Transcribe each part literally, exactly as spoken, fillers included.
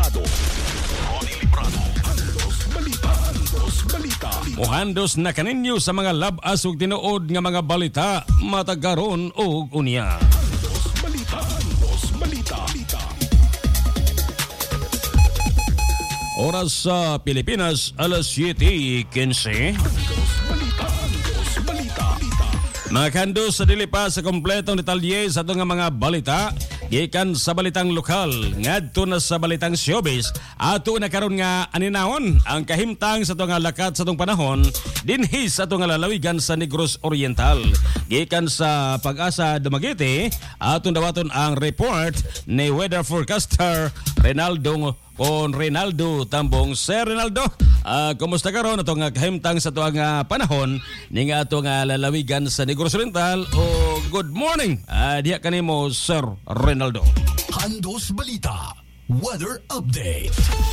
Librado. Ronnie Librado. Handos Balita. Handos Balita. Muhandos na kaninyo sa mga labas ug tinuod nga mga balita matagaron og unya. Handos Balita. Handos Balita. Oras sa Pilipinas, alas siyete quince. Handos Balita. Handos Balita. Mga kandos sa dili pa sa kompletong detalye sa itong mga balita. Gikan sa balitang lokal, ngadto na sa balitang showbiz, ato na karon nga aninahon ang kahimtang sa itong lakat sa itong panahon dinhi sa itong lalawigan sa Negros Oriental. Gikan sa Pag-asa Dumaguete, ato dawaton ang report ni weather forecaster Renaldo on Renaldo Tambong. Sir Renaldo, uh, kumusta karon atong kahimtang sa tuang uh, panahon ning atong uh, lalawigan sa Negros Oriental? O good morning, uh, diha kanimo Sir Renaldo. Handos Balita. Weather Update.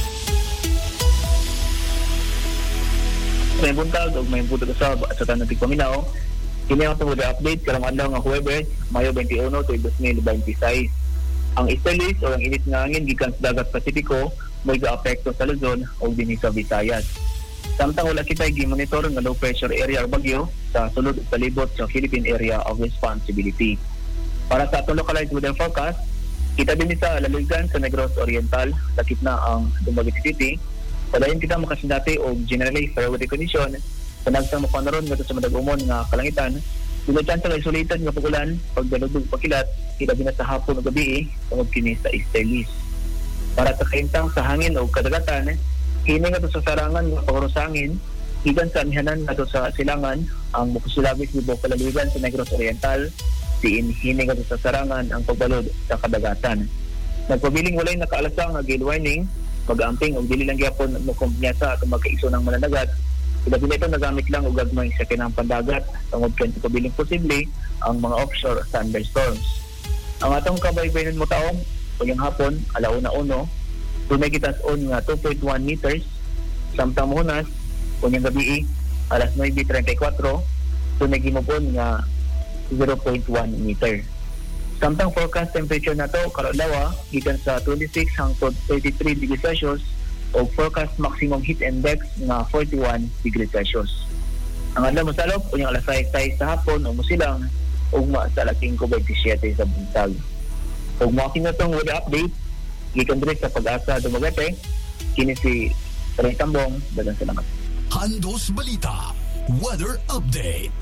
May buntag o may buntag sa sa tanang tigpaminaw. Kini ang weather update karong adlaw nga Huwebes, Mayo twenty-one, twenty twenty-six. Ang istalis o ang init nga hangin gikan sa dagat Pasipiko mo'y gaapekto sa Luzon o dinhi sa Visayas. Samtang wala kita'y gi-monitor nga low pressure area or bagyo sa sulod sa libot sa Philippine Area of Responsibility. Para sa atong localized weather forecast, kita din sa lalawigan sa Negros Oriental, lakip na ang Dumaguete City. Padayon kita makasindati o generally fair weather condition sa nagsang mapanaron nga sa madagumon nga kalangitan. Dili chance nga isolated nga pagulan, pagdaludog pakilat, kita din sa hapon o gabi tungod kini sa easterlies. Para sa kahimtang sa hangin o kadagatan, kini nga sa sarangan nga paguro sa hangin, gikan sa amihanan nga sa silangan, ang mukusilabis ni Bukal Lalawigan sa Negros Oriental, diin hini nga sa sarangan ang pagbalod sa kadagatan. Nagpabiling walay nakaalasa nga gale warning, pag-amping o dili lang gyapon mo kumpiyansa at magkaiso ng mananagat. Sila din ito nagamit lang o gagmay sa kinang pandagat tungod kay pabiling posible ang mga offshore thunderstorms. Ang atong kabaybayan mo taong uyang hapon, alauna uno, tunay kitas on nga two point one meters, samtang muhunas, unyang gabi, alas nine thirty-four, tunay gimupon nga zero point one meter. Samtang forecast temperature na to, karolawa, gikan sa twenty-six hangtod thirty-three degrees Celsius, o forecast maximum heat index nga forty-one degrees Celsius. Ang adlaw mosalop, unyang alas sais sa hapon, o musilang, ugma sa alas five twenty-seven sa buntag. Ug making na itong weather update, gikan direct sa Pag-asa Dumaguete, kini si Ray Tambong, dagang salamat. Handos Balita. Weather Update.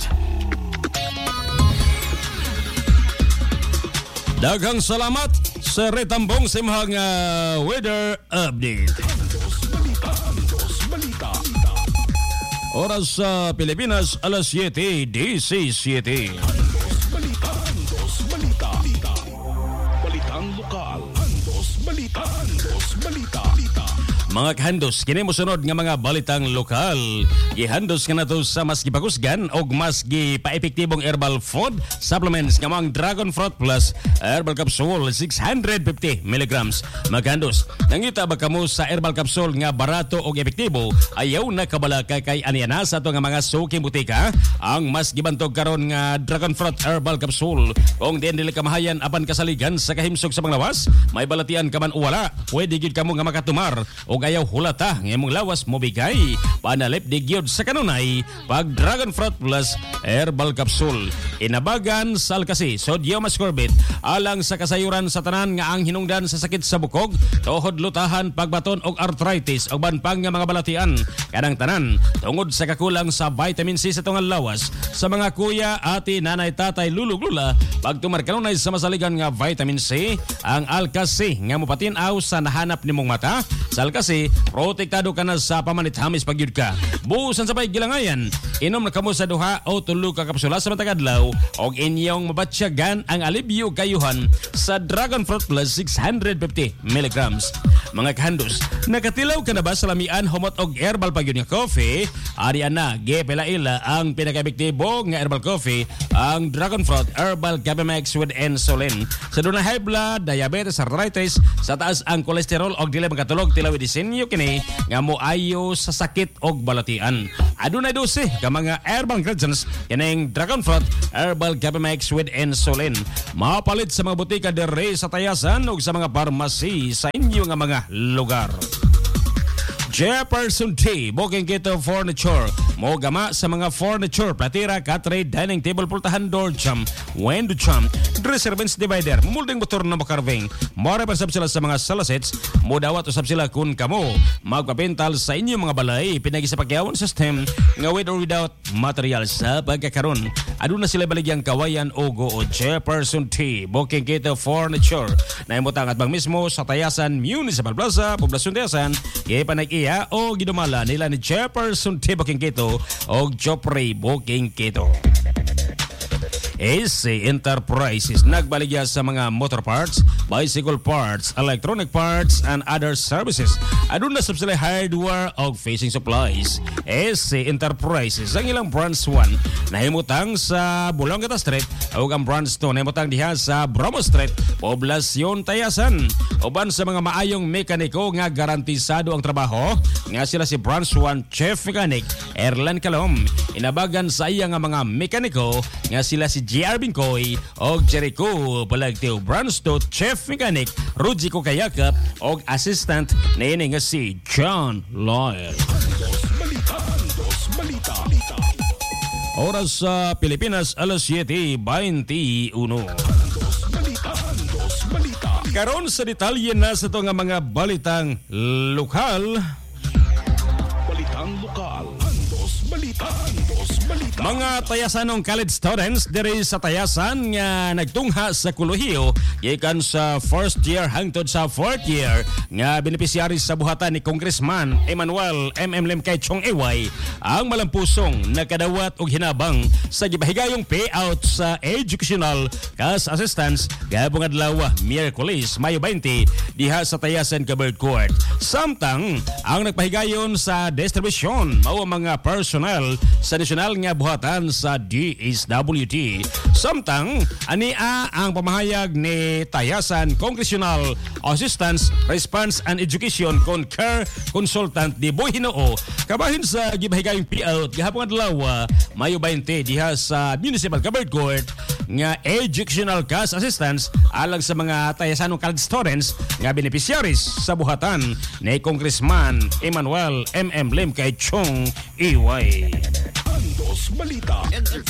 Daghang salamat sa Ray Tambong sa imong uh, weather update. Handos Balita. Handos Balita. Oras sa Pilipinas, alas siyete diecisiete. Handos Balita. Handos Balita. Balitang lokal. Handos Balita. Handos Balita. Mga kahandos, kini mosunod nga mga balitang lokal. Gihandos ka na to sa mas gipakusgan o mas gipaepektibong herbal food supplements nga mga Dragon Fruit Plus Herbal Capsule six hundred fifty milligrams. Mga kahandos, nangita ba kamo sa herbal capsule nga barato o epektibo, ayaw na kabalaka kay aniana sa ito nga mga suking butika ang mas gibantog karon nga Dragon Fruit Herbal Capsule. Kung din dili kamahayan apan kasaligan sa kahimsog sa mga lawas, may balatian ka man o wala, pwede gid kamo nga makatumar o ayaw hulata ng imong lawas mo bigay panalip digyod sa kanunay pag Dragon Fruit Plus Herbal Capsule. Inabagan sa alkasi, sodium ascorbate alang sa kasayuran sa tanan nga ang hinungdan sa sakit sa bukog, tuhod lutahan, pagbaton og arthritis o banpang nga mga balatian. Kanang tanan tungod sa kakulang sa vitamin C sa tungal lawas sa mga kuya, ati, nanay, tatay, lulug-lula pagtumar kanunay sa masaligan nga vitamin C, ang alkasi nga mopatinaw sa nahanap nimong mata. Sa alkasi, protektado ka na sa pamanit-hamis pagyud ka. Buusan sa pay gilangayan, inom na kamo sa duha o tulo ka kapsula sa matag adlaw og inyong mabatsyagan ang alibyo kayuhan sa Dragon Fruit Plus six hundred fifty milligrams. Mga kahandos, nakatilaw ka na ba sa lamian, humot og herbal pagyud nga coffee? Ariyan na, gipila-ila ang pinaka-epektibo nga herbal coffee, ang Dragon Fruit Herbal Gabimax with Insulin. Sa doon na high blood, diabetes, arthritis, sa taas ang kolesterol og dili makatulog, tilaw disenyo kini nga moayo sa sakit og balatian. Adunay dose ka mga herbal ingredients kining Dragon Fruit Herbal Gabimax with Insulin. Mapalit sa mga butika dere sa Tayasan ug sa mga pharmacy sa inyo nga mga mga lugar. Jefferson T. Booking Kito Furniture. Mo gama sa mga furniture, platira, katre, dining table, pultahan, door jam, window jam, dresser, bench divider, molding motor na makarving. Mora pasab sila sa mga sala sets. Mo dawat usab sila kun kamo magpapintal sa inyong mga balay. Pinagi sa pagyawon system nga with or without material sa pagkakaroon. Aduna sila baligyang kawayan ogo o Jefferson T. Booking Kito Furniture. Naimutang at bang mismo sa Tayasan Municipal Plaza, Poblasyon Tayasan. Kaya panag-iya o ginumala nila ni Jefferson T. Booking Kito o Jopre Booking Kito. A C Enterprises nagbaligya sa mga motor parts, bicycle parts, electronic parts, and other services. Aduna sab sila hardware o fishing supplies. A C Enterprises ang ilang branch one nahimutang sa Bulongata Street o ang branch two nahimutang diha sa Bromo Street, Poblasyon Tayasan. Uban sa mga maayong mekaniko nga garantisado ang trabaho nga sila si branch one Chief Mechanic Erlan Calom. Inabagan sa iya nga mga mekaniko nga sila si J R Binkoy o Jericho Palagteo branch two Chief Mechanic Rudy Kayakap o assistant na ini nga si John Lloyd. Oras sa Pilipinas alas siete twenty-one. Karon sa detalye na sa ito nga mga balitang lokal. Balitang lokal. Andos Balita. Andos Balita. Mga Tayasanong college students diri sa Tayasan nga nagtungha sa kolehiyo gikan sa first year hangtod sa fourth year nga beneficiary sa buhatan ni Congressman Emmanuel M M Limkay Chong Eway ang malampusong nakadawat og hinabang sa gibahigayong payout sa educational cash assistance gabong adlaw Miyerkules Mayo twenty diha sa Tayasan Covered Court. Samtang ang nagpahigayon sa distribusyon mao mga personnel sa nasyonal nga buhatan sa D S W D. Samtang ania ang pamahayag ni Tayasan Congressional Assistance Response and Education Concur Consultant di Boy Hinoo kabahin sa gibahigayong payout gihapon adlaw Mayo twenty diha sa Municipal Covered Court nga educational cash assistance alang sa mga Tayasanong college students nga beneficiaries sa buhatan ni Congressman Emmanuel M M Limkay Chong Eway. Andos Balita.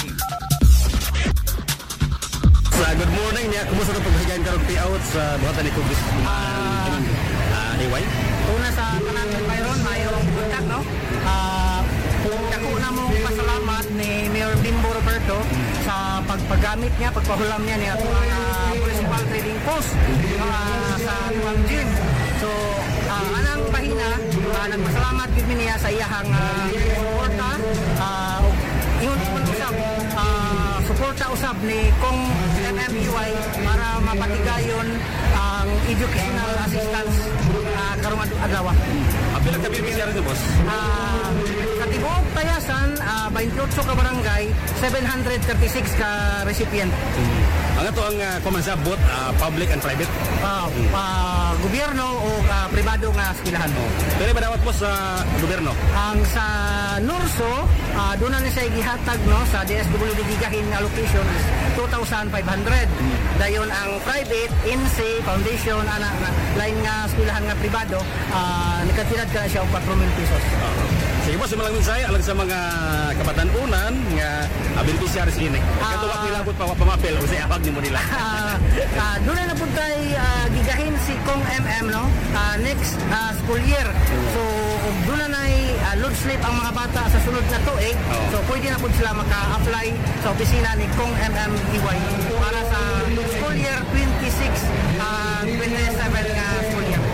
Sa good morning niya, kumusta ang paghigayon karong payout sa buhatan ni Congressman uh, Eway? Una sa kanang mayroon, mayroong buntag, no? Ah, dako na mong pasalamat ni Mayor Bimbo Roberto sa pagpagamit niya, pagpahulam niya niya sa mga municipal trading post uh, sa Tuwang Gym. So, uh, anang pahina, uh, nagpasalamat yun niya sa iyahang uh, suporta. Uh, yun man usab, uh, suporta usab ni Kong M M E Y para mapatigayon ang educational assistance uh, karong adlaw. Apil ka beneficiary ni boss? Uh, sa tibuok Tayasan, uh, twenty-eight ka barangay, seven hundred thirty-six ka recipient. Hmm. Ang ito ang uh, kumansabot, uh, public and private? Uh, uh, gobyerno o uh, pribado nga eskwelahan. Oh. Pero ba dapat po sa gobyerno? Ang sa Nurso, uh, doon na ni sa gihatag no, sa D S W D gigahin nga allocation is two thousand five hundred. Hmm. Dayon ang private, I N S E, Foundation, ana, na, lain nga eskwelahan nga pribado, uh, nakatilad ka na siya og four mil pesos. Uh-huh. Sige po, sa malang minsay, alang sa mga kabatanunan nga uh, beneficiaries ini. Ah. Katuwak nila po pa pamapel o sa ahag ni mo nila. Uh, uh, doon na po tayo uh, gigahin si Kong M M no? Uh, next uh, school year. So, doon na na uh, load slip ang mga bata sa sunod na tuig. Oh. So, pwede na po sila maka-apply sa opisina ni Kong M M E Y para sa school year twenty-six twenty-seven nga school year.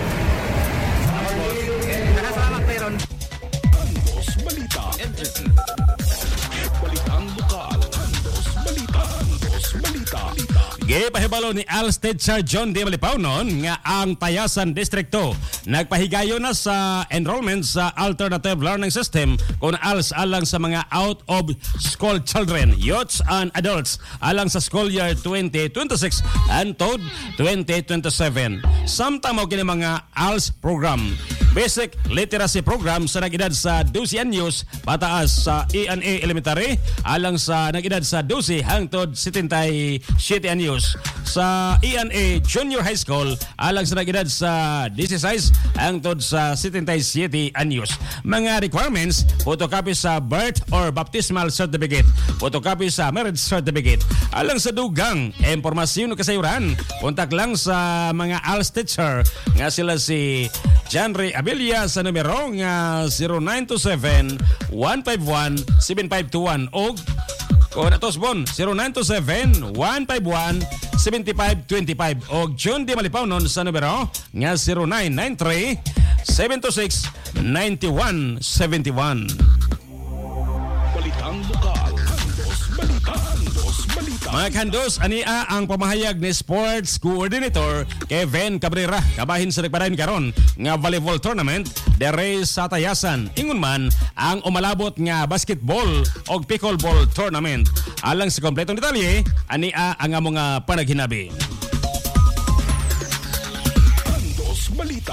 Salamat, Peron. Andos Balita. Balitang lokal. Andos Balita. Andos Balita. Gipahibalo ni Alsted Sir John D. Malipaunon nga ang Tayasan Distrito nagpahigayon na sa enrollment sa Alternative Learning System kung als alang sa mga out of school children, youths and adults alang sa school year twenty twenty-six and twenty twenty-seven. Samtang mo kini mga A L S program Basic Literacy Program sa nag-edad sa twelve anyos pataas sa E N A Elementary alang sa nag-edad sa twelve hangtod seventy-seven anyos. Sa E N A Junior High School alang sa nag-edad sa sixteen hangtod sa seventy-seven anyos. Mga requirements: photocopy sa birth or baptismal certificate, photocopy sa marriage certificate. Alang sa dugang impormasyon o kasayuran, kontak lang sa mga A L S teacher nga sila si John Ray Abilia sa numero nga zero nine two seven, one five one, seven five two one o kung natos bon zero nine two seven, one five one, seven five two five o John Di Malipaunon sa numero nga zero nine nine three, seven two six, nine one seven one. Balitang lokal. Handos Balita. Handos Balita. Mga kandos, ania ang pamahayag ni Sports Coordinator Kevin Cabrera kabahin sa nagpadayon karon nga volleyball tournament dere sa Tayasan. Ingon man ang umalabot nga basketball o pickleball tournament. Alang sa kompletong detalye, ania ang among nga panaghinabi. Handos Balita.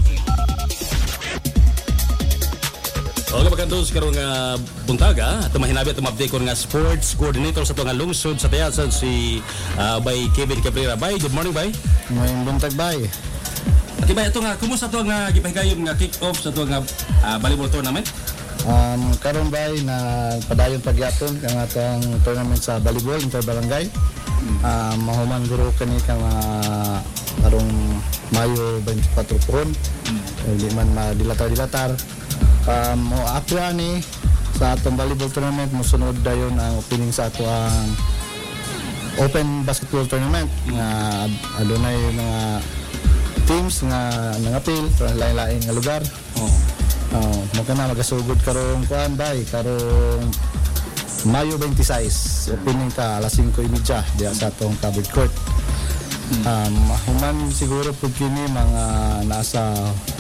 O nga magkandos karon nga buntaga at mahinabi at update ko nga sports coordinator sa tuwa nga lungsod sa Tayasan si uh, Bay Kevin Cabrera. Bay, good morning Bay. Ngayong buntag bay. At iba ito nga, kumusta ito nga gipahigayon nga kick-off sa ito nga uh, volleyball tournament? Um, karon bay na padayon pagyaton kang atong tournament sa volleyball interbarangay. Um, mahuman guro kani kang uh, karong Mayo twenty-four kuron. Hindi man madilatar-dilatar. Um, o aktuya ni sa atong volleyball tournament musunod dayon ang opening sa ato ang open basketball tournament nga adunay mga teams nga nangapil sa lain-lain nga lugar. Oh. Oh, mo kana magasugod karong kuan bay karong Mayo twenty-six opening ka alas five thirty diya sa atong covered court. Um, human siguro pud kini mga nasa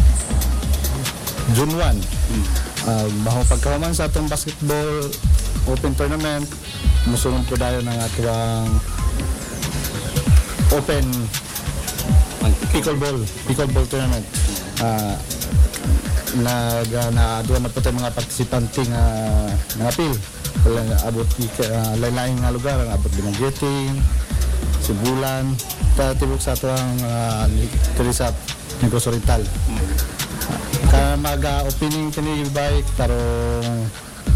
June one. Uh, baho pagkahuman sa atong basketball open tournament, musunod po dayon ang atong open pickleball pickleball tournament. Uh, nag na doon na po tayo mga partisipante nga nangapil walang abot uh, lain-lain nga lugar ang abot Binanggeting, Sibulan, tatibok sa ito ang uh, Teresap Negros Oriental. Ka mag-opening kini bike karong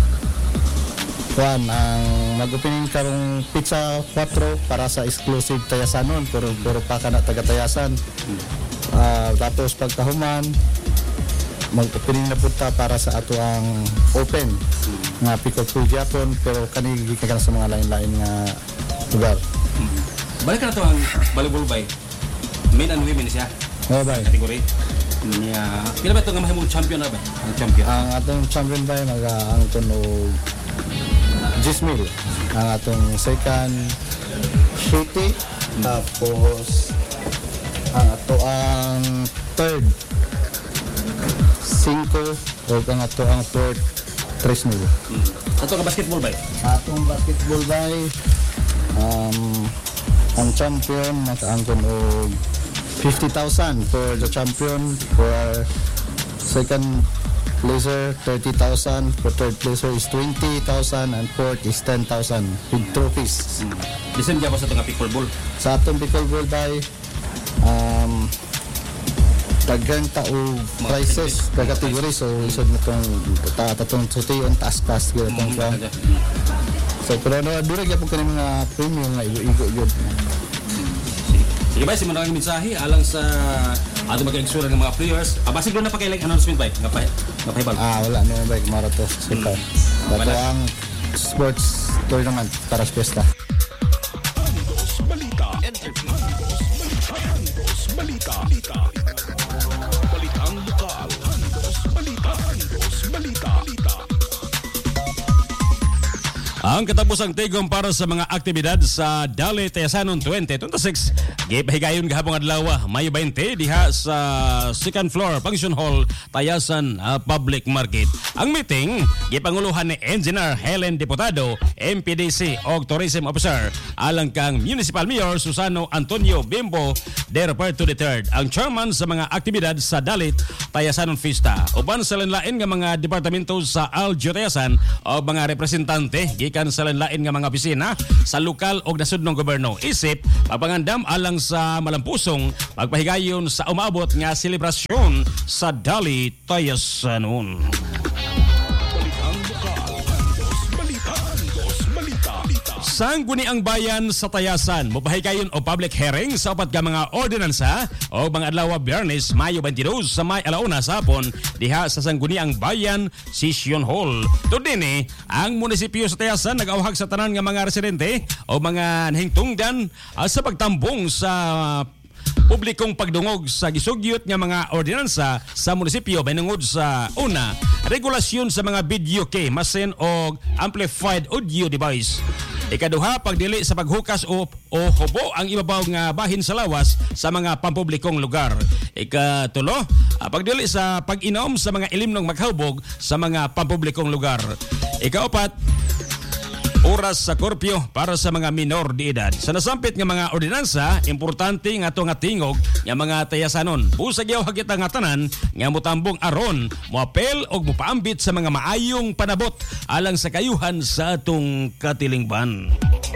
kuan ang mag-opening karong Pizza four para sa exclusive Tayasanon pero pero pa kana taga Tayasan. Uh, tapos pagkahuman mag-opening na punta para sa ato ang open nga pickleball gyapon pero kani gikan sa mga lain-lain nga lugar. Balik na to ang volleyball bay. Men and women siya. Oh, bay. Kategory. Niya, pila ba ito nga mahimong champion na ba? Ang champion. Ang atong champion bay mag-ang tunog Gismil. Ang atong second Shitty. Tapos ang ato ang third Cinco o ang ato ang fourth Tres Mil. Hmm. Ato ka basketball bay? Atong basketball bay um, ang champion nakaangkon og fifty thousand for the champion, for second placer thirty thousand, for third placer is twenty thousand and fourth is ten thousand with trophies. Hmm. Listen dyan ba sa itong pickleball? Sa atong pickleball bay um, tagang tao prices ka category so isod na itong tatong sution taas-taas itong pa. So pero ano durag yapon kani mga premium nga igo-igo yun. Sige ba, simulan ang mensahe alang sa ato mag-explore ng mga players. Ah, basig doon na pa kailang announcement ba? Nga pa, nga pa Ah, wala na ba mara to. Sika. Dato ang sports tournament para sa fiesta. Handos Balita. Handos Balita. Balita. Balitang lokal. Handos Balita. Handos Balita. Balita. Ang katapusang tigom para sa mga aktibidad sa Dali Tayasanon twenty twenty-six Gipahigayon gahapon adlaw Mayo twenty diha sa second floor Function Hall Tayasan uh, Public Market. Ang meeting gipanguluhan ni Engineer Helen Diputado, M P D C og Tourism Officer alang kang Municipal Mayor Susano Antonio Bimbo de Roberto the third ang chairman sa mga aktibidad sa Dalit Tayasanon Fiesta. Uban sa lain-lain nga mga departamento sa Algio Tayasan o mga representante gikan sa lain-lain nga mga opisina sa lokal og nasudnong gobyerno isip pagpangandam alang sa malampusong pagpahigayon sa umaabot nga selebrasyon sa Dalit Tayasanon. Balitang lokal. Handos balita. Handos balita. Sangguni ang bayan sa Tayasan mopahigayon o public hearing sa upat ka mga ordinansa o mga adlaw Biyernes Mayo twenty-two sa may alauna sa hapon diha sa Sangguni ang Bayan Session Hall. Tudini ang munisipyo sa Tayasan nag-awhag sa tanan nga mga residente o mga nahingtungdan uh, sa pagtambong sa publikong pagdungog sa gisugyot nga mga ordinansa sa munisipyo binungod sa una, regulasyon sa mga video key, masin o amplified audio device. Ikaduha, pagdili sa paghukas o, o hubo ang ibabaw nga bahin sa lawas sa mga pampublikong lugar. Ikatulo, pagdili sa pag-inom sa mga ilimnong maghubog sa mga pampublikong lugar. Ikaapat, oras sa korpyo para sa mga minor de edad. Sa nasampit nga mga ordinansa, importante nga ito nga tingog nga mga Tayasanon. Busag yaw hagit nga tanan nga mutambong aron, moapel o mupaambit sa mga maayong panabot alang sa kayuhan sa atong katilingban.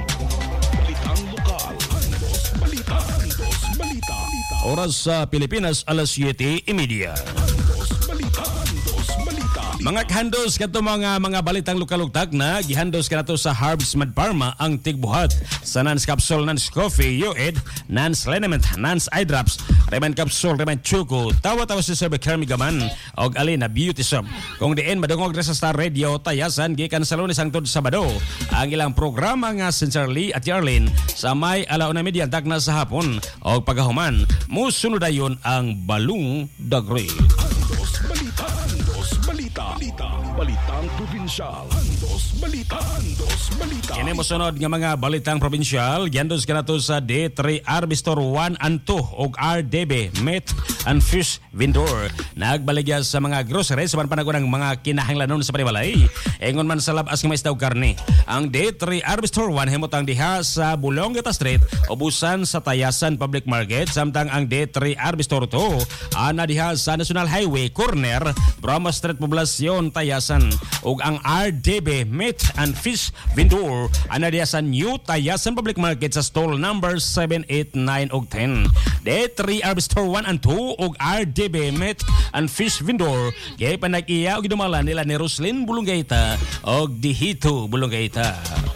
Balitang lokal. Handos balita. Handos balita. Oras sa Pilipinas, alas siyete y media. Handos balita. Handos balita. Mga kahandos kato mga mga balitang lukalugtag na gihandos kanato sa Harbs Mad Parma ang tigbuhat sa Nans Capsule, Nans Coffee, Yoed, Nans Liniment, Nans Eye Drops, Reman Capsule, Reman Chuko, tawa-tawa si Sir Kermi Gaman og Alina Beauty Soap. Kung diin madungog sa Star Radio Tayasan gikan sa Lunes hangtod Sabado ang ilang programa nga Sincerely at Yarlin sa may alauna media tagna sa hapon og pagahuman musunod dayon ang Balung Dagre. Handos balita. Handos balita. Balita. Balitang probinsyal. Handos balita. Handos balita. Kini mosunod nga mga balitang probinsyal, giandos kanato sa D three Arbistor one and two og R D B Meat and Fish Vendor. Nagbaligya sa mga groceries sa panagunang mga kinahanglanon sa panibalay. Ingon man sa labas nga maisdaw karne. Ang D three Arbistor one himutang diha sa Bulongeta Street, ubusan sa Tayasan Public Market, samtang ang D three Arbistor two ana diha sa National Highway corner Brahma Street Poblacion Tayasan. Ug ang R D B Meat and Fish Vendor ana diha sa New Tayasan Public Market sa stall number seven, eight, nine ug ten. D three Arbistor one and two ug R D B Meat and Fish Vendor gay panag-iya og gidumalan nila ni Roslyn Bulonggaita og Dihito Bulonggaita.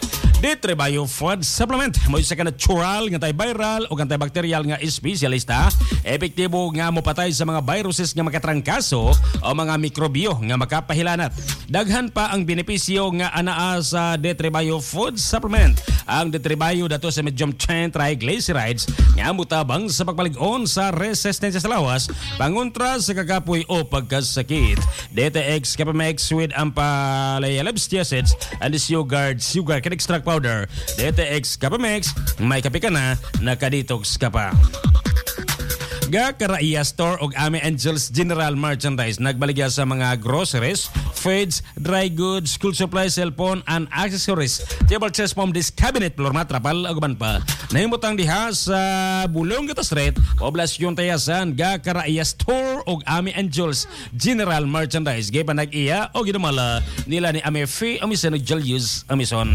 D three Bio Food Supplement mo isa ka natural nga antiviral o antibacterial nga espesyalista, epektibo nga mopatay sa mga viruses nga makatrangkaso o mga mikrobyo nga makapahilanat. Daghan pa ang benepisyo nga anaa sa D three Bio Food Supplement. Ang D three Bio dato sa medium chain triglycerides nga mutabang sa pagpalig-on sa resistensya sa lawas pangontra sa kakapoy o pagkasakit. D T X Capamex with ampalaya-labstia acids and sugar sugar can extract powder. D T X Capamex, may kape ka na, nakadetox ka pa. Ga Karaiya Store og Ami Angels General Merchandise nagbaligya sa mga groceries, feeds, dry goods, school supplies, cellphone and accessories, table chairs, foam disc, cabinet, floor mat, trapal ug man pa. Nahimutang diha sa Bulongeta Street, Poblacion Tayasan. Ga Karaiya Store og Ami Angels General Merchandise gay panag-iya og gidumala nila ni Ami Fee Amison ug Julius Amison.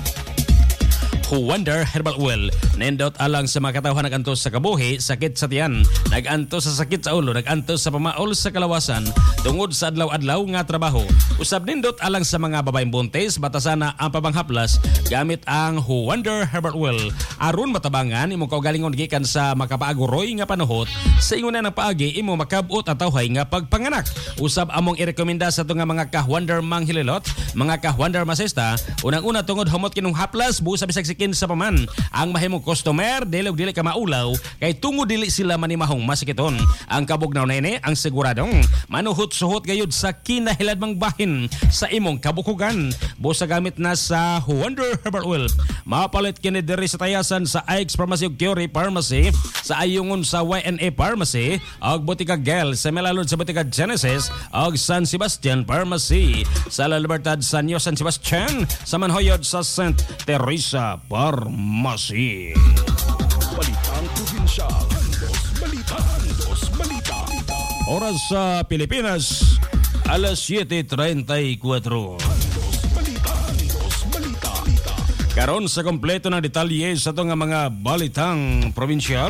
Wonder Herbal Oil nindot alang sa mga katawhan nagantos sa kabuhi, sakit sa tiyan, nagantos sa sakit sa ulo, nagantos sa pamaol sa kalawasan tungod sa adlaw-adlaw nga trabaho. Usab nindot alang sa mga babaeng buntis, batasana ang pabanghaplas gamit ang Wonder Herbal Oil aron matabangan imong kaugalingon gikan sa makapaaguroy nga panuhot sa ingon na paagi imo makabot at tawhay nga pagpanganak. Usab among irekomenda sa tunga mga ka-Wonder manghililot, mga ka-Wonder masesta, unang-una tungod humot kinung haplas busa bisag sikin sa paman ang mahimong customer dili og dili ka maulaw kay tungod dili sila manimahong masikiton. Ang kabugnaw na ini ang siguradong manuhot-suhot gayud sa kinahiladmang bahin sa imong kabukugan. Busa gamit na sa Wonder Herbal Oil. Mapalit kini diri sa tayasan sa Ike's Pharmacy ug Curie Pharmacy, sa ayungon sa Y N A Pharmacy ug Botica Gel sa Melalod sa Botica Genesis ug San Sebastian Pharmacy, sa La Libertad sa New San Sebastian, sa Manhoyod sa Saint Teresa Pharmacy. Balitang Provincial. Handos Balita. Handos Balita. Oras sa Pilipinas, alas siete treinta y cuatro. Handos Balita. Handos Balita. Karon sa kompleto na detalye sa ito nga mga balitang provinsyal.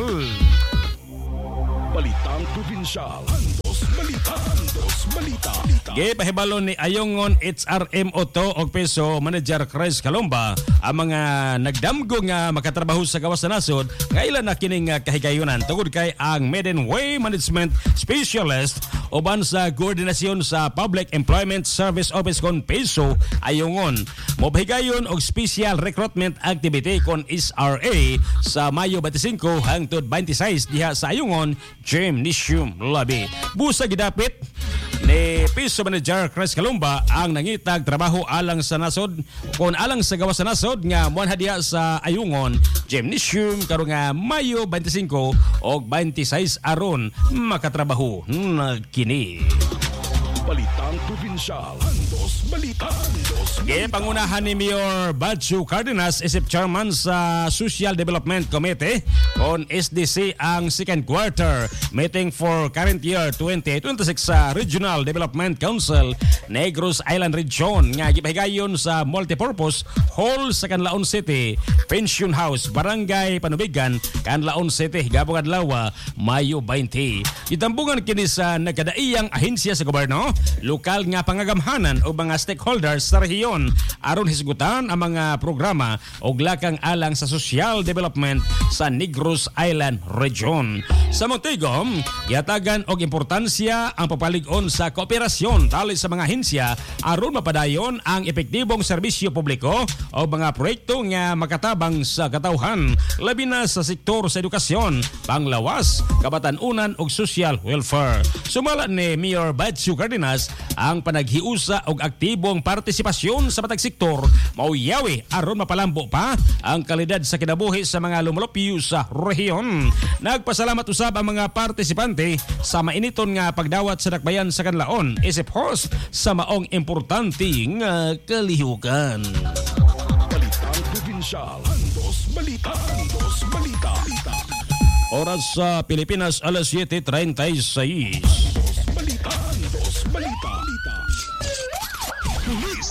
Balitang Provincial. Handos Balita. Handos Balita. Gipahibalo ni Ayongon H R M Otto og Peso Manager Chris Calomba ang mga nagdamgo nga makatrabaho sa gawas sa nasod nga ilan na kining kahigayunan tungod kay ang Maiden Way Management Specialist uban sa koordinasyon sa Public Employment Service Office kon Peso Ayongon mobigayon og special recruitment activity kon S R A sa Mayo twenty-five hangtod twenty-six diha sa Ayongon Gymnasium Lobby. Busa gidapit ni Peso Manager Chris Calomba ang nangitag trabaho alang sa nasod kon alang sa gawas sa nasod nga muanhadya sa Ayungon Gymnasium karon nga Mayo twenty-five og twenty-six aron makatrabaho na kini. Balitang Provincial. Handos Balita. Handos Balita. Pangunahan ni Mayor Batsu Cardenas isip chairman sa Social Development Committee on S D C ang second quarter meeting for current year twenty twenty-six sa Regional Development Council Negros Island Region nga gipahigayon sa multipurpose hall sa Canlaon City Pension House Barangay Panubigan Canlaon City Gabong Adlaw Mayo twenty. Itambungan kini sa nagkadaiyang ahensya sa gobyerno, lokal nga pangagamhanan o mga stakeholders sa rehiyon aron hisgutan ang mga programa o lakang alang sa social development sa Negros Island Region. Sa Montigom, yatagan og importansya ang papalig-on sa kooperasyon tali sa mga ahensya aron mapadayon ang epektibong serbisyo publiko o mga proyekto nga makatabang sa katawhan labi na sa sektor sa edukasyon, panglawas, kabatan-unan ug social welfare. Sumala ni Mayor Batsu Cardenas ang panaghiusa og aktibong partisipasyon sa matag sektor mauyawi aron mapalambo pa ang kalidad sa kinabuhi sa mga lumulupyo sa rehiyon. Nagpasalamat usab ang mga partisipante sa mainiton nga pagdawat sa dakbayan sa Canlaon isip host sa maong importante nga kalihukan. Balitang Provincial. Handos Balita. Handos Balita. Oras sa Pilipinas, alas siete treinta y seis. Handos Balita. Handos Balita. Police.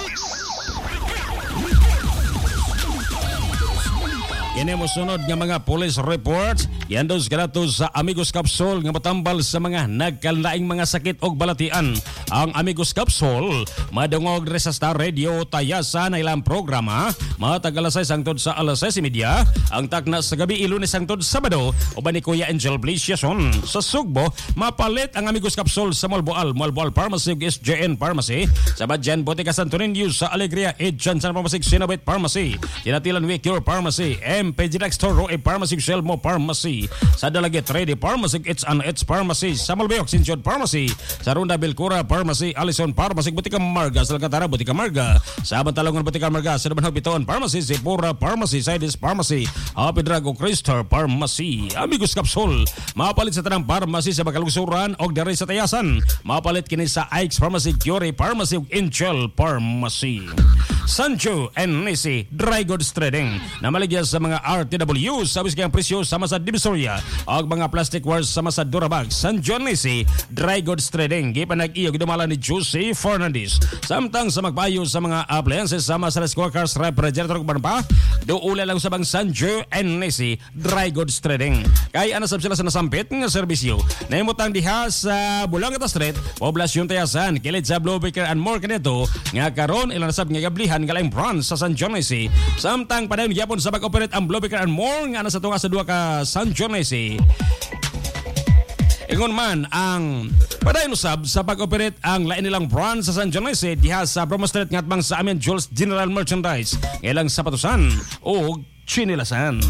Kini mo sunod nga mga police reports yandos kanato sa Amigos Capsule nga matambal sa mga nagkalaing mga sakit og balatian. Ang Amigos Capsule madungog re sa Star Radio Tayasa na ilang programa matag alas sais hangtod sa alas sais media ang takna sa gabi Lunes hangtod Sabado uban ni Kuya Angel Blasiason. Sa Sugbo mapalit ang Amigos Capsule sa Malboal, Malboal Pharmacy ug S J N Pharmacy, sa Badjan Botica Santo Niño, sa Alegria Edjan San Pharmacy, Sinabit Pharmacy, Tinatilan We Cure Pharmacy, M P G Dextoro e Pharmacy, Selmo Pharmacy, sa Dalaget Ready Pharmacy, It's an It's Pharmacy, sa Malbayok Sinchod Pharmacy, sa Ronda Belcura Pharmacy, Alison Pharmacy, Botica Marga, sa Alcantara Botica Marga, sa Bantalongan Botica Marga, sa Dabanhaw Bitoon Pharmacy, Sipura Pharmacy, Sidis Pharmacy, Happy Drago Crystal Pharmacy. Amigos Capsule mapalit sa tanang pharmacy sa Bakalugsuran og diri sa Tayasan. Mapalit kini sa Ike's Pharmacy, Curie Pharmacy ug Angel Pharmacy. Sancho and Nisi Dry Goods Trading na maligya sa mga R T W sa biskang presyo sama sa Divisoria og mga plastic wares sama sa Durabag. Sancho and Nisi Dry Goods Trading gipanag-iyo gidumala ni Jose Fernandez. Samtang sa magpayo sa mga appliances sama sa rice cookers, refrigerator ug pa duula lang sa bang Sancho and Nisi Dry Goods Trading. Kay ana sab sila sa nasampit nga serbisyo. Nahimutang diha sa Bulangata Street, Poblasyon Tayasan, kilid sa Blue Baker and More kanito nga karon ilang nasab nga gablihan galing branch sa San Johnese. Samtang padayon gyapon sa pag-operate ang Blue Baker and More nga nasa tunga sa duha ka San Johnese. Ingon man ang padayon usab sa pag-operate ang lain nilang brand sa San Jose diha sa Bromo Street ngatbang sa amin Jules General Merchandise ilang sapatusan o chinilasan.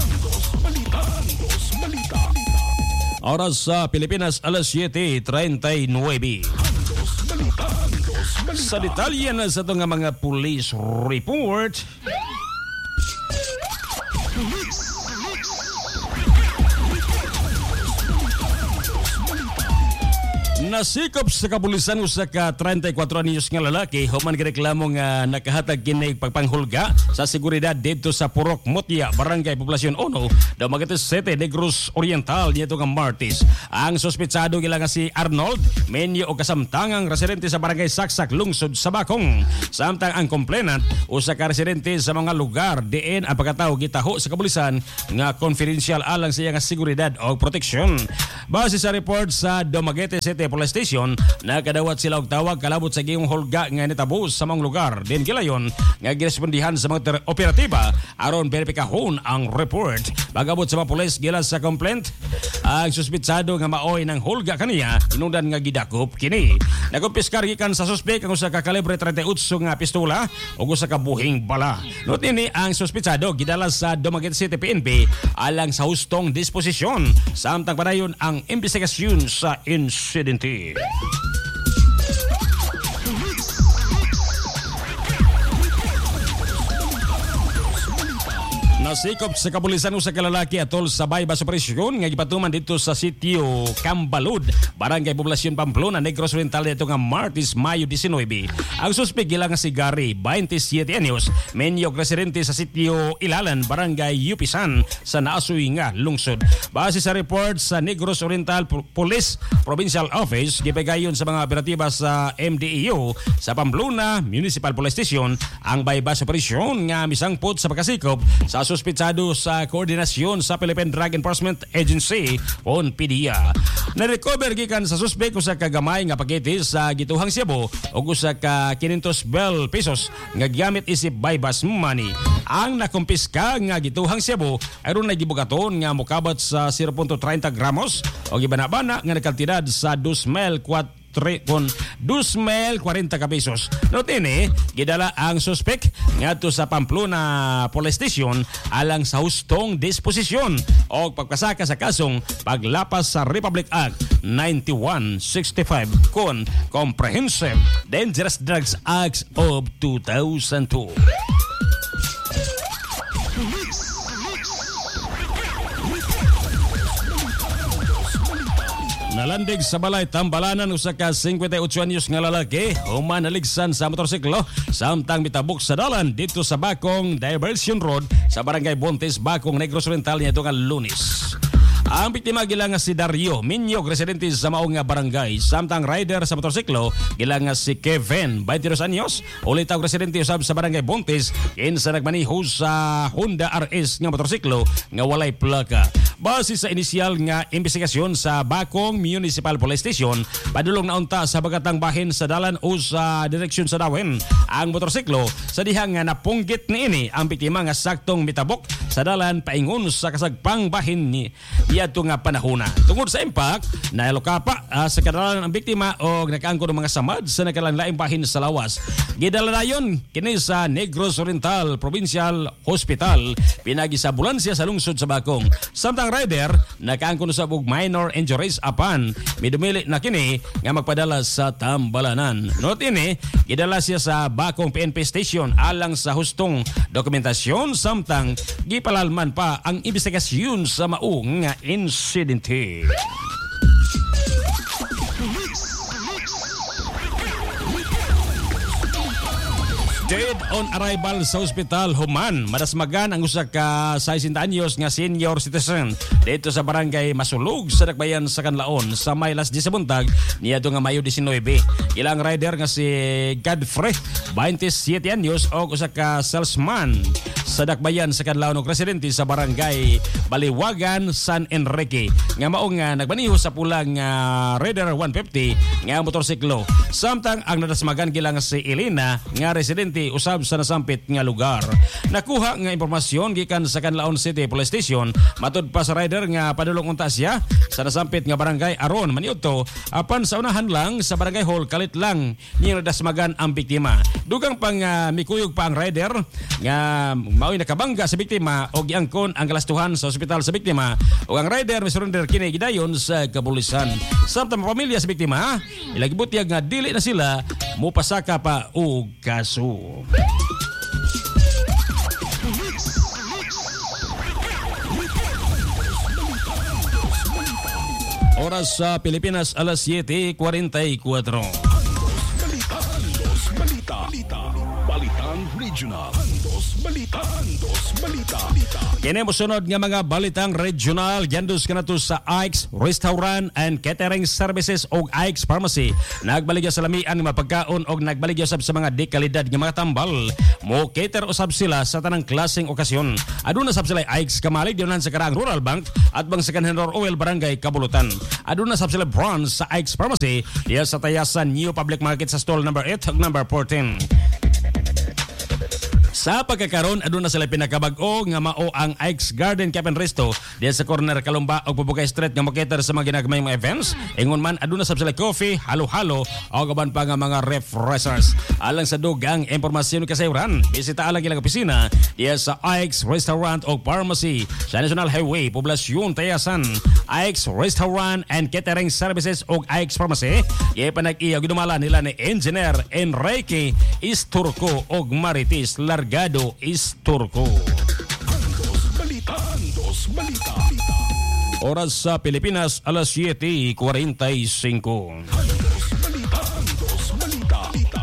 Oras sa Pilipinas alas siete treinta y nueve. Sa detalye na sa itong mga police report. Nasikop sa kapulisan usa ka thirty-four anyos nga lalaki human gireklamo nga nakahatag kini pagpanghulga sa seguridad didto sa Purok Mutya, Barangay Poblasyon uno, Dumaguete City, Negros Oriental nito nga Martes. Ang suspetsado gila nga si Arnold Menyo o kasamtangang residente sa Barangay Saksak, lungsod sa Bakong. Samtang ang complainant usa ka residente sa mga lugar diin ang pagkatawo gitaho sa kapulisan nga confidential alang sa iya nga seguridad o proteksyon. Base sa report sa Dumaguete City Police Station, nakadawat sila og tawag kalabot sa giyong hulga nga nitabo sa mga lugar. Din gilayon nga girespondihan sa mga operatiba aron beripikahon ang report. Pagabot sa mga pulis gila sa complaint, ang suspetsado nga maoy ng hulga kaniya inungdan nga gidakop kini. Nagkumpiskar gikan sa suspek ang usa ka kalibre thirty-eight nga pistola ug usa ka buhing bala. Not ini ang suspetsado gidala sa Dumaguete City P N P alang sa hustong disposisyon. Samtang padayon ang investigasyon sa insidente. Nasikop sa kapulisan usa ka lalaki atol sa baybas operasyon nga gipatuman dito sa sitio Cambalud, Barangay Poblasyon Pamplona, Negros Oriental dito nga Martes, Mayo nineteen. Ang suspek gila nga si Gary, twenty-seven anyos, menyo residente sa sitio Ilalan, Barangay Yupisan sa Naasuy nga lungsod. Base sa report sa Negros Oriental Police Provincial Office, gipegayon sa mga operatiba sa M D E O sa Pamplona Municipal Police Station ang baybas operasyon nga misangpot sa pagkasikop sa suspetsado sa koordinasyon sa Philippine Drug Enforcement Agency o P D E A. Na-recover gikan sa suspek usa ka gamay nga pakete sa gituhang Cebu ug usa ka five hundred pesos nga gamit isip bypass money. Ang nakumpiska nga gituhang Cebu aron nagibugaton nga mokabat sa zero point thirty gramos o gibanabana nga nagkantidad sa two mil con two mil forty ka pesos. Notini, gidala ang suspek ngadto sa Pamplona Police Station alang sa hustong disposisyon o pagpasaka sa kasong paglapas sa Republic Act ninety-one sixty-five kon Comprehensive Dangerous Drugs Act of two thousand two. Nalandig sa balay Tambalanan usa ka fifty-eight anyos nga lalaki human naligsan sa motorsiklo samtang mitabok sa dalan dito sa Bakong Diversion Road sa Barangay Bontes, Bakong, Negros Oriental nito nga Lunes. Ang biktima gila nga si Dario Minyog, residente sa maong nga barangay. Samtang rider sa motorsiklo gila nga si Kevin, twenty-two anyos, ulitaw residente usab sa barangay Bontes, kinsa nagmaniho sa Honda R S nga motorsiklo nga walay plaka. Base sa inisyal nga investigasyon sa Bakong Municipal Police Station, padulong na unta sa bagatang bahin sa dalan o sa direksyon sa Dawen ang motorsiklo sa diha nga napunggit niini ang biktima nga saktong mitabok sa dalan paingon sa kasagpang bahin ni iadto nga panahona. Tungod sa impact, nailokapa uh, sa kadalan ang biktima o nakaangkon ng mga samad sa nakalanlaing bahin sa lawas. Gidala dayon kini sa Negros Oriental Provincial Hospital pinagi sa ambulansya sa lungsod sa Bakong. Samtang rider nakaangkon sa og minor injuries apan midumili na kini nga magpadala sa Tambalanan. Not ini, gidala siya sa Bakong P N P Station alang sa hustong dokumentasyon samtang gipalalman pa ang investigasyon sa maong nga insidente. Dead on arrival sa ospital human madasmagan ang usa ka sixty anyos nga senior citizen dito sa barangay Masulog sa Dakbayan sa Kanlaon sa Maylas di sa buntag niadto nga Mayo nineteen. Ilang rider nga si Godfrey, twenty-seven anyos o usa ka salesman sa dakbayan sa kadlawon og residente sa barangay Baliwagan, San Enrique nga mao nga nagbaniho sa pulang uh, Raider one fifty nga motorsiklo. Samtang ang nadasmagan gilang si Elena nga residente usab sa nasampit nga lugar. Nakuha nga impormasyon gikan sa Canlaon City Police Station matud pa sa rider nga padulong unta siya sa nasampit nga barangay aron maniudto apan sa unahan lang sa barangay hall kalit lang niya nadasmagan ang biktima. Dugang pang uh, mikuyog pa ang rider nga mao'y nakabangga sa biktima o giangkon ang kalastuhan sa ospital sa biktima o ang rider misurrender kini gidayon sa kapulisan. Samtang pamilya sa biktima ilagibutyag nga dili na sila mupasaka pa og kaso. Oras sa Pilipinas alas siete forty-four. Andos Balita. Balita. Balitang Regional. Andos Balita. Andos Balita. Kini mosunod nga mga balitang regional gandos kanato sa I X Restaurant and Catering Services og I X Pharmacy. Nagbaligya sa lamian nga mapagkaon og nagbaligya usab sa mga dekalidad nga mga tambal. Mo cater usab sila sa tanang klaseng okasyon. Aduna sab sila I X Kamalig diunan sa Karaang Rural Bank at bang sa Kanhenor Oil Barangay Kabulutan. Aduna sab sila branch sa I X Pharmacy diya sa Tayasan New Public Market sa stall number eight ug number fourteen. Sa pagkakaroon, aduna sila pinakabag-o nga mao ang I X Garden Cap and Resto diya sa corner Kalumba o Pupukay Street nga makita sa mga ginagmay mga events. Ingon man, aduna sab sila coffee, halo-halo o gaban pa nga mga refreshers. Alang sa dugang impormasyon kasayuran, bisita alang ilang opisina diya sa I X Restaurant o Pharmacy sa National Highway, Poblasyon, Tayasan. I X Restaurant and Catering Services o I X Pharmacy. Iye panag-iya gidumala nila ni Engineer Enrique Isturco o Maritis Larga Isturco. Andos Balita. Andos Balita. Oras sa Pilipinas alas siete forty-five. Andos Balita. Andos Balita.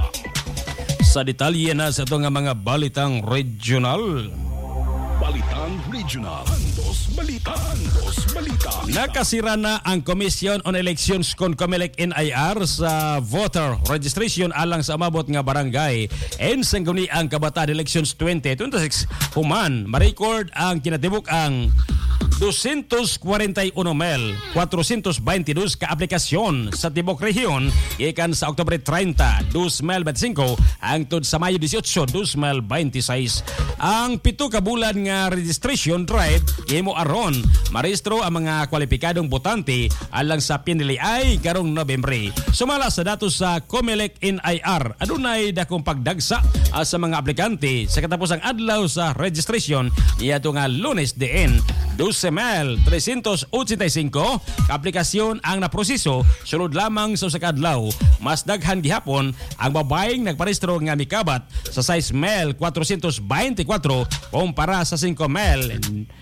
Sa detalye na sa ito nga mga balitang regional. Balitang Regional. Andos Balita. Andos Balita. Nakasira na ang Commission on Elections kon Comelec N I R sa voter registration alang sa umabot nga barangay en sangguni ang Kabataan Elections twenty twenty-six human ma-record ang kinatibuk ang two hundred forty-one mil four hundred twenty-two ka aplikasyon sa tibok rehiyon ikan sa Oktubre thirty, twenty twenty-five hangtod sa Mayo eighteen, twenty twenty-six. Ang pito ka bulan nga registration drive gihimo aron marehistro ang mga kwalipikadong botante alang sa piniliay karong Nobyembre. Sumala sa datos sa Comelec N I R, adunay dakong pagdagsa uh, sa mga aplikante sa katapusang adlaw sa registration niadto nga Lunes diin twelve mil three hundred eighty-five ka aplikasyon ang naproseso sulod lamang sa usa ka adlaw. Mas daghan gihapon ang babayeng nagparehistro nga mikabat sa six mil four hundred twenty-four kumpara sa five mil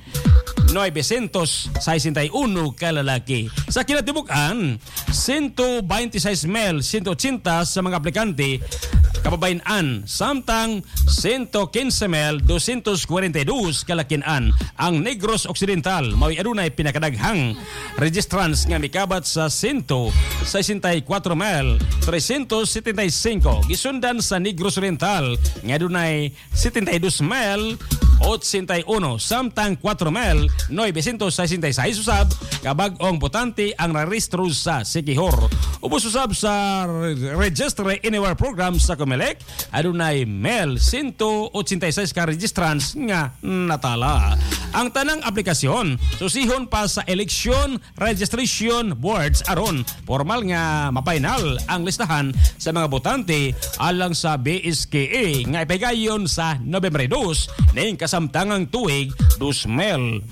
nine hundred sixty-one ka lalaki. Sa kinatibukan, one hundred twenty-six mil one hundred eighty sa mga aplikante kababayan-an, samtang one hundred fifteen mil two hundred forty-two kalakin-an. Ang Negros Occidental mao'y adunay pinakadaghang registrants nga mikabat sa one hundred sixty-four mil three hundred seventy-five. Gisundan sa Negros Oriental nga adunay seventy-two mil eighty-one, samtang four mil nine hundred sixty-six usab kabag-ong botante ang narehistro sa Siquijor. Ubos usab sa Register Anywhere program sa Comelec, adunay mil one hundred eighty-six ka registrants nga natala. Ang tanang aplikasyon susihon pa sa Election Registration Boards aron formal nga mapainal ang listahan sa mga botante alang sa B S K A nga ipigayon sa Nobyembre two ning kasamtangang tuig twenty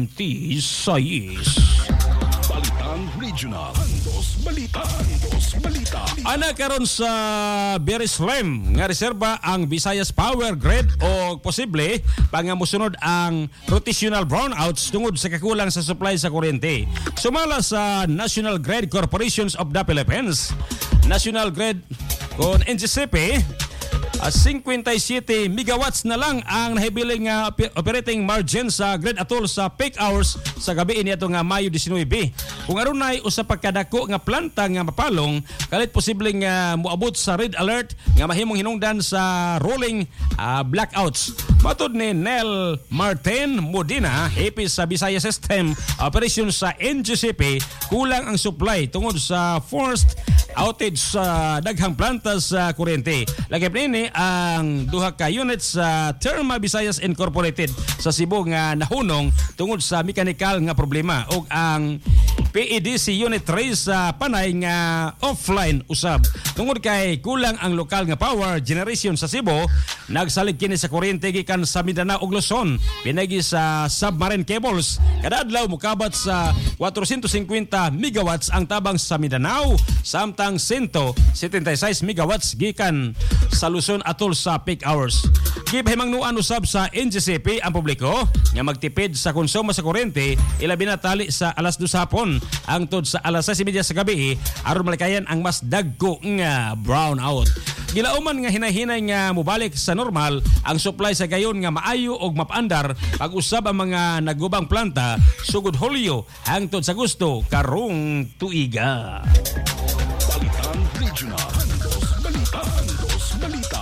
twenty-six. Balitang Regional. Andos Balita. Andos Balita. Ana karon sa Berislam nga reserba ang Visayas Power Grid o posible pangamusunod ang rotational brownouts tungod sa kakulang sa supply sa kuryente. Sumala sa National Grid Corporations of the Philippines, National Grid kon N G C P, Uh, fifty-seven megawatts na lang ang nahibiling uh, operating margin sa Grid Atoll sa peak hours sa gabi niya nga Mayo nineteen. Kung aron nay usa pa kadako nga planta nga mapalong, kalit posibleng uh, moabot sa red alert nga mahimong hinungdan sa rolling uh, blackouts. Matod ni Nel Martin Modina, A P sa Bisaya System Operations sa N G C P, kulang ang supply tungod sa forced outage sa daghang planta sa kuryente. Lagi ni ang duha ka units sa Terma Visayas Incorporated sa Cebu nga nahunong tungod sa mechanical nga problema ug ang P E D C Unit three sa Panay nga offline usab. Tungod kay kulang ang lokal nga power generation sa Cebu, nagsalig kini sa kuryente gikan sa Mindanao ug Luzon pinagi sa submarine cables. Kada adlaw mokabat sa four hundred fifty megawatts ang tabang sa Mindanao, samtang one hundred seventy-six megawatts gikan sa Luzon atol sa peak hours. Gipahimangnuan usab sa N G C P ang publiko nga magtipid sa konsumo sa kuryente ilabi na tali sa alas dos hapon hangtod sa alas sais thirty sa gabi aron malikayan ang mas dagko nga brownout. Gilauman nga hinahinay nga mubalik sa normal ang supply sa gayon nga maayo og mapaandar pag-usab ang mga nagubang planta sugod Hulyo hangtod sa Agosto karong tuiga. Balitan Regional. Handos Balita. Handos Balita.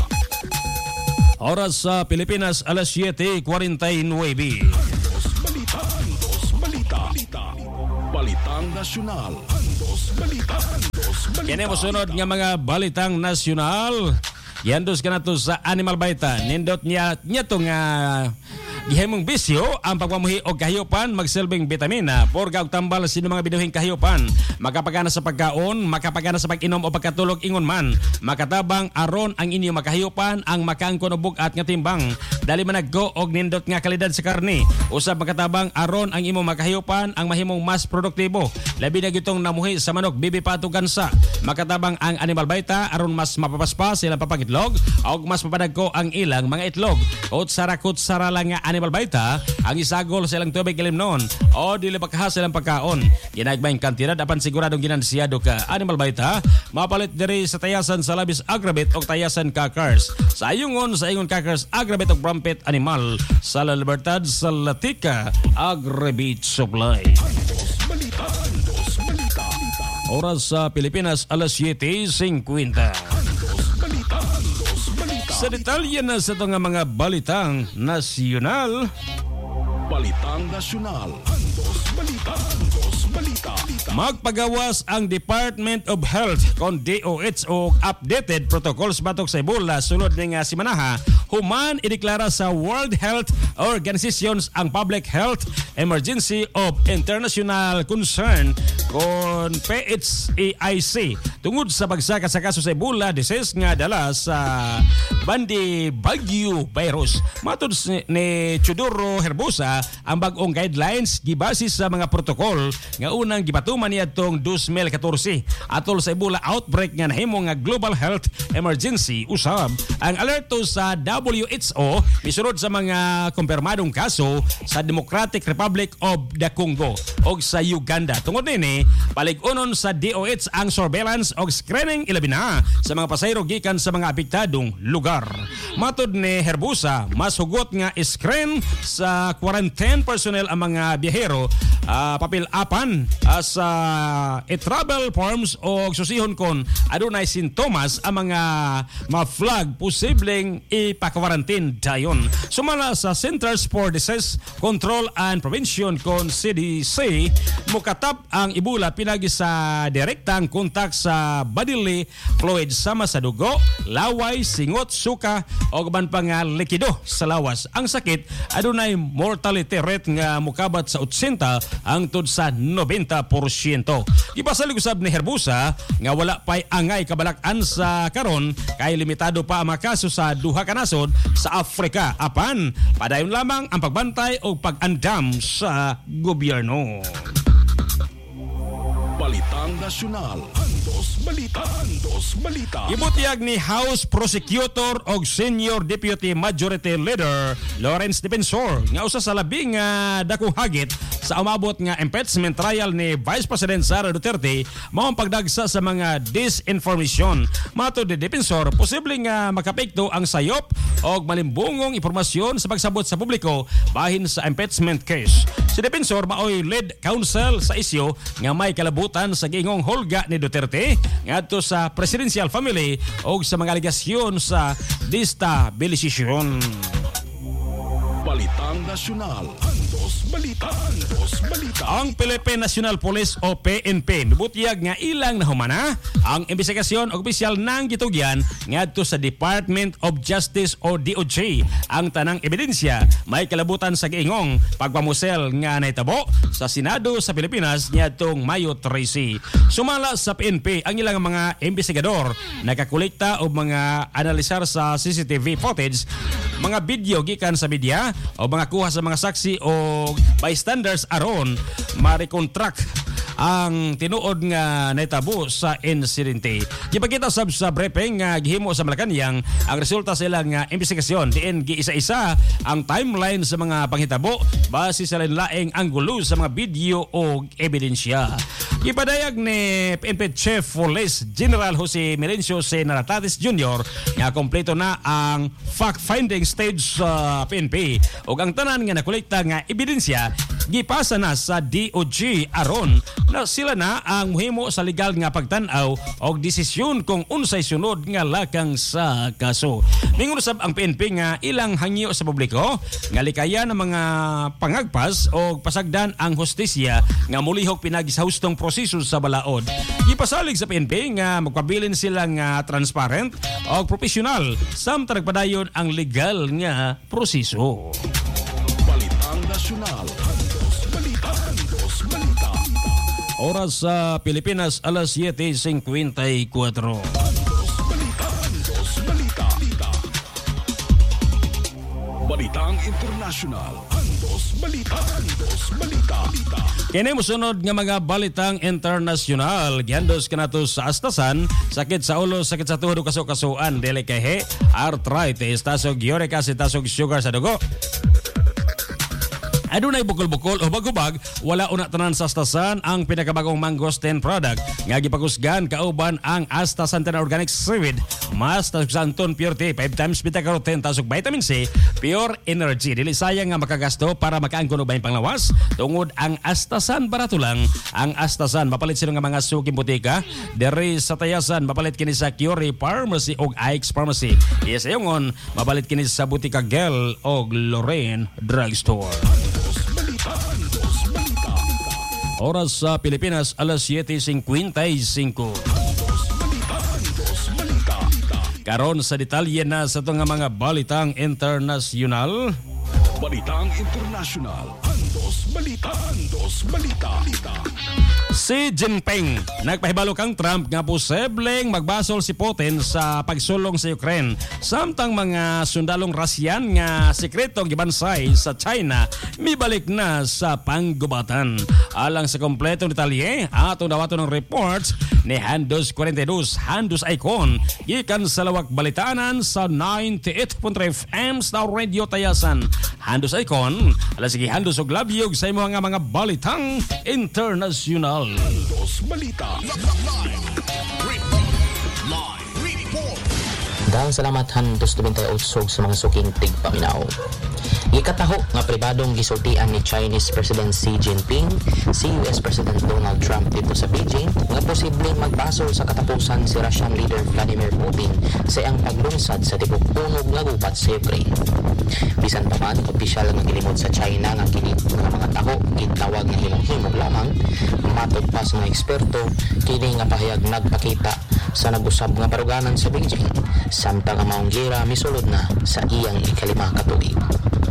Oras sa Pilipinas, alas siete forty-nine. Handos Balita. Handos Balita. Balitang Nasyonal. Handos Balita. Handos Balita. Kini mosunod nga mga balitang nasyonal. Yandos ka na to sa Animal Baita. Nindot niya, niya to nga gihimong bisyo ang pagmamuhi og kahiyopan magsilbing bitamina porga og tambal sino mga binuhing kahiyopan makapagana sa pagkaon, makapagana sa pag-inom o pagkatulog ingon man, makatabang aron ang inyo makahiyopan ang makaangkon og bugat nga timbang dali man naggo og nindot nga kalidad sa karne usab makatabang aron ang imo makahiyopan ang mahimong mas produktibo labi na gitong namuhi sa manok bibi pato gansa makatabang ang Animal Baita aron mas mapapaspas silang papagitlog og mas mapadagko ang ilang mga itlog ot sarakot sarala nga Animal Baita ang isagol sa ilang tubig ilimnon o dili bakha sa ilang pagkaon. Ginagmayng kantidad apan siguradong ginansyado ka Animal Baita mapalit diri sa tayasan sa labis Agrabit o tayasan Kakars. Sa ayungon sa ingon Kakars Agrabit o Brampet Animal sa La Libertad sa Latika Agrabit Supply. Handos Balita. Handos Balita. Oras sa Pilipinas alas siete fifty. Handos Balita. Handos Balita. Sa detalye na sa ito nga mga balitang nasyonal. Balitang Nasyonal. Handos Balita. Handos Balita. Magpagawas ang Department of Health kon D O H o updated protocols batok sa Ebola sulod ning simanaha human ideklara sa World Health Organization ang public health emergency of international concern kon P H A I C tungod sa pagsaka sa kaso sa Ebola disease nga dala sa Bandi Bagyo virus. Matud ni Chudoro Herbosa ang bag-ong guidelines gibase sa mga protokol nga unang gipatuman niadtong twenty fourteen atol sa Ebola outbreak nga nahimo nga global health emergency usab ang alerto sa W H O misunod sa mga kumpirmadong kaso sa Democratic Republic of the Congo o sa Uganda. Tungod nini palig-unon sa D O H ang surveillance o screening ilabi na sa mga pasayro gikan sa mga apektadong lugar. Matud ni Herbosa mas hugot nga screen sa quarantine personnel ang mga biyahero uh, papil-apan uh, sa e-travel forms o susihon kon adunay sintomas ang mga ma-flag posibleng ipaka-quarantine dayon. Sumala sa Centers for Disease Control and Prevention kon C D C mukatap ang Ebola pinagi sa direktang kontak sa bodily fluid sama sa dugo, laway, singot, suka o gaban pa nga likido sa lawas. Ang sakit adunay mortality rate nga mukabat sa eighty hangtod sa ninety porsyento. Gipasalig usab ni Herbosa nga wala pay angay kabalakan sa karon kay limitado pa ang mga kaso sa duha ka nasod sa Africa apan padayon lamang ang pagbantay o pag-andam sa gobyerno. Balitang Nasyonal. Handos Andos Balita. Andos Balita. Ibutiyag ni House Prosecutor og Senior Deputy Majority Leader Lawrence Defensor nga usa sa labing uh, dakong hagit sa umabot nga impeachment trial ni Vice President Sara Duterte mao ang pagdagsa sa mga disinformation. Matod ni Defensor, posibleng nga uh, makapekto ang sayop og malimbungong impormasyon sa pagsabot sa publiko bahin sa impeachment case. Si Defensor maoy lead counsel sa isyu nga may kalabutan sa giingong holga ni Duterte ngadto sa presidential family og sa mga aligasyon sa destabilisasyon. Balitang Nasyonal. Andos Balita. Andos Balita. Ang Philippine National Police o P N P mibutyag nga ilang nahumana ang investigasyon og opisyal nang gitugyan ngadto sa Department of Justice o D O J ang tanang ebidensya may kalabutan sa giingong pagpamusel nga nahitabo sa Senado sa Pilipinas niadtong Mayo trese. Sumala sa P N P ang ilang mga investigador nakakolekta og mga analisar sa C C T V footage, mga video gikan sa media o mga kuha sa mga saksi o bystanders aron ma-recontract ang tinuod nga naitabo sa insidente. Gipakita sab sa briefing nga gihimo sa Malacañang ang resulta sa ilang nga investigasyon diin giisa-isa ang timeline sa mga panghitabo base sa lain-laing anggulo sa mga video o ebidensya. Gipadayag ni P N P Chief Police General Jose Merencio C. Naratatis Junior nga kompleto na ang fact-finding stage sa P N P ug ang tanan nga nakolekta nga ebidensya gipasa na sa D O J aron na sila na ang muhimo sa legal nga pagtan-aw og desisyon kung unsay sunod nga lakang sa kaso. Mingon usab ang P N P nga ilang hangyo sa publiko nga likayan ng mga pangagpas og pasagdan ang hustisya nga mulihok pinagi sa hustong proseso sa balaod. Gipasalig sa P N P nga magpabilin sila nga transparent og profesional samtang nagpadayon ang legal nga proseso. Balitang Nasyonal. Andos Balita. Andos Balita. Oras sa Pilipinas, alas siete fifty-four. Andos Balita. Andos Balita. Balitang International. Andos Balita. Andos Balita. Kini mosunod nga mga balitang internasyonal. Gihandos kanato sa astasan, sakit sa ulo, sakit sa tuhod, kaso-kasuan, dili kay arthritis, tasog uric acid, tasog sugar sa dugo. Adunay bukol-bukol o bagubag, wala una tanan sa astasan ang pinakabagong mangosteen product nga gipakusgan kauban ang astaxanthin organic seaweed, mas astaxanthin pure tea, five times beta-carotene tasog vitamin C, pure energy. Dili sayang nga makagasto para makaangkon og bayang panglawas tungod ang astasan barato lang. Ang astasan mapalit sila nga mga suking butika diri sa Tayasan, mapalit kini sa Curie Pharmacy og Ike's Pharmacy. Isayongon mapalit kini sa Butika Gel og Lorraine Drugstore. Oras sa Pilipinas, alas siete fifty-five. Karon sa detalye na sa itong mga balitang internasyonal. Balitang International. Andos Balita. Andos Balita. Si Jinping nagpahibalo kang Trump nga posibleng magbasol si Putin sa pagsulong sa Ukraine samtang mga sundalong Russian nga sekretong gibansay sa China mibalik na sa panggubatan. Alang sa kompletong detalye atong dawaton ng reports ni Handos forty-two Handos Icon gikan sa lawak balitanan sa ninety-eight point three F M sa Radio Tayasan. Handos Icon, alas sige Handos og labyog sa imo nga mga balitang internasyonal. Andos Balita. Dahil salamat Handos twenty-eight sa mga suking tigpaminaw. Ikataho nga pribadong gisultian ni Chinese President Xi Jinping si U S President Donald Trump dito sa Beijing nga posibleng magbasol sa katapusan si Russian leader Vladimir Putin sa iyang paglungsad sa tibok unog nga gubat sa Ukraine. Bisan pa man, opisyal nga gilimod sa China nga kini nga mga taho gitawag nga himog-himog lamang. Matod pa sa mga eksperto, kini nga pahayag nagpakita sa nag-usab nga baruganan sa Beijing samtang ang maong gira misulod na sa iyang ikalima ka tuig.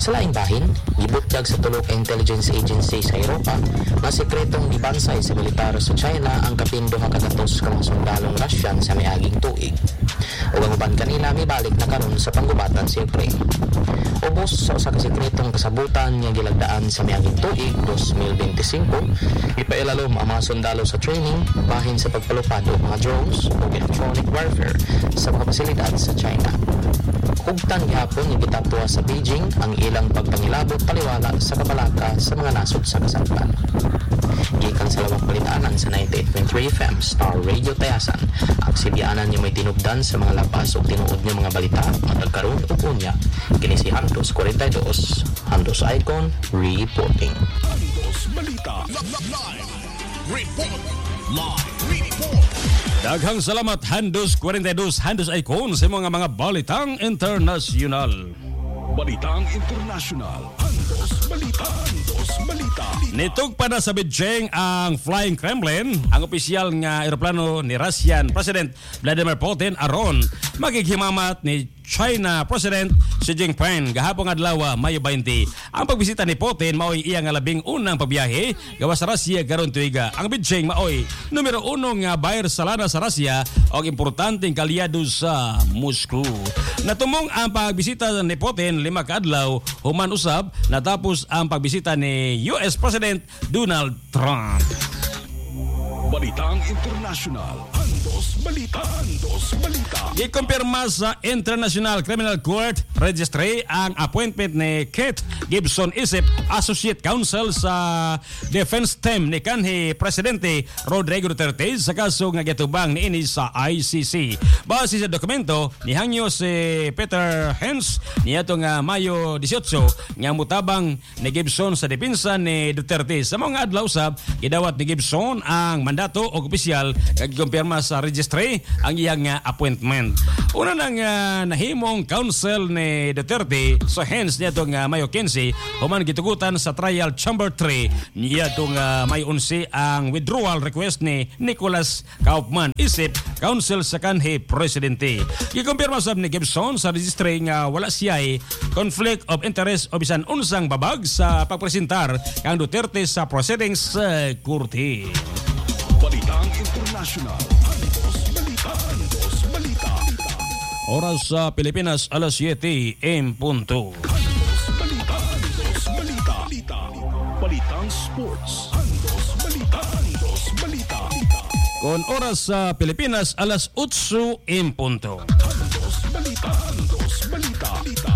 Sa laing bahin, gibutyag sa tulo ka intelligence agency sa Europa na sekretong gibansay sa militar sa China ang kapin duha ka datos ka mga sundalong Russian sa miaging tuig. O ang uban kanila mibalik na karon sa panggubatan sa Ukraine. Ubos sa usa ka sekretong kasabutan nga gilagdaan sa miaging tuig twenty twenty-five, ipailalom ang mga sundalo sa training bahin sa pagpalupad og mga drones o electronic warfare sa mga pasilidad sa China. Hugtan gihapon nga gitapwa sa Beijing ang ilang pagpangilabot paliwala sa kabalaka sa mga nasod sa kasadpan. Gikan sa lawak balitanan sa ninety-eight point three F M Star Radio Tayasan, ang sibyaanan niya may tinubdan sa mga lapas o tinuod niya mga balita matag karon ug unya. Kini si Handos forty-two, Handos Icon reporting. Handos Balita. Live report. Live report. Daghang salamat Handos forty-two, Handos Icon sa mga mga balitang internasyonal. Balitang internasyonal. Handos Balita. Handos Balita. Nitog pa na sa Beijing ang Flying Kremlin, ang opisyal nga eroplano ni Russian President Vladimir Putin aron magighimamat ni China President Xi Jinping gahapon adlaw Mayo twenty. Ang pagbisita ni Putin maoy iya nga labing unang pagbiyahe gawas sa Russia karon tuiga. Ang Beijing maoy numero uno nga buyer sa lana sa Russia o importanteng kalyado sa Moscow. Natumong ang pagbisita ni Putin lima ka adlaw human usab natapos ang pagbisita ni U S President Donald Trump. Balitang internasyonal. Handos Balita. Handos Balita. Ikumpirma sa International Criminal Court Registry ang appointment ni Kate Gibson Isip, Associate Counsel sa Defense Team ni kanhi Presidente Rodrigo Duterte sa kaso nga gitubang niini sa I C C. Base sa dokumento, nihangyo si Peter Hens niadto nga Mayo eighteen nga mutabang ni Gibson sa depensa ni Duterte. Sa mga adlaw usab, gidawat ni Gibson ang mandato o opisyal kag kumpirma sa registry ang iyang uh, appointment. Una nang uh, nahimong counsel ni Duterte sa Hens niya itong uh, Mayo fifteen, human gitugutan sa trial chamber three niya itong uh, Mayo eleven ang withdrawal request ni Nicholas Kaufman Isip, counsel sa kanhi Presidente. Gikumpirma sab ni Gibson sa registry nga wala siya conflict of interest o bisan unsang babag sa pagpresentar kang Duterte sa proceedings sa korte. Balitang internasyonal. Handos Balita. Handos Balita. Oras sa Pilipinas, alas siete en punto. Handos Balita. Handos Balita. Balitang sports. Handos Balita. Handos Balita. Con oras sa Pilipinas, alas eight en punto. Handos Balita. Handos Balita.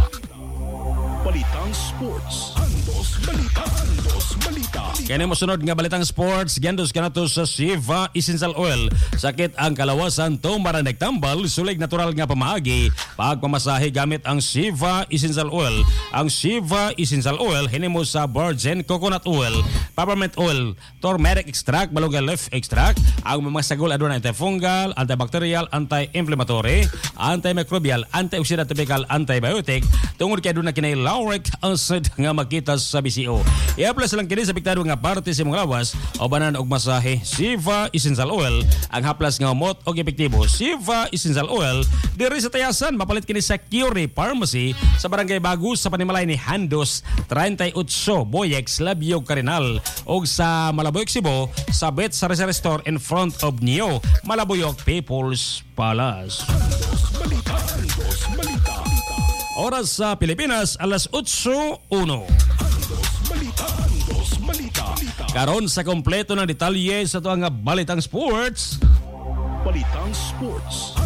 Balitang sports. Handos Balita. Handos Balita. Kaya mo sunod nga balitang sports, gandos ka na to sa Siva Essential Oil. Sakit ang kalawasan to mara nagtambal, sulig natural nga pamaagi. Pagpamasahe gamit ang Siva Essential Oil. Ang Siva Essential Oil, hinimo sa virgin coconut oil, peppermint oil, turmeric extract, malunggay leaf extract. Ang mga sagol aduna antifungal, antibacterial, anti-inflammatory, antimicrobial, antioxidant, antibiotic. Tungod kay aduna kinay lauric acid nga makita sa B C O. I-apply lang kini sa piktado nga parte sa mga lawas o banan og masahe. Siva Essential Oil ang haplas nga umot og epektibo. Siva Essential Oil diri sa Tayasan mapalit kini sa Curie Pharmacy sa Barangay Bagus sa panimalay ni Handos thirty-eight Boyex Labiog Carinal og sa Malabuyok Cebu sa Bet sa Store in front of Neo Malabuyok People's Palace. Balita. Handos Balita. Oras sa Pilipinas, alas eight one. Handos Balita. Handos Balita. Karon sa kompleto ng detalye sa ito ang balitang sports. Balitang sports.